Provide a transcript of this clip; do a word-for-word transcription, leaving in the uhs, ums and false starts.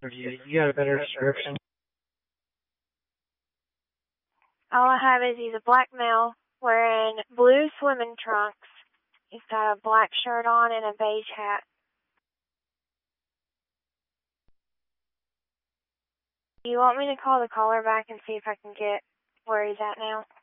You, you got a better description? All I have is he's a black male wearing blue swimming trunks. He's got a black shirt on and a beige hat. Do you want me to call the caller back and see if I can get where he's at now?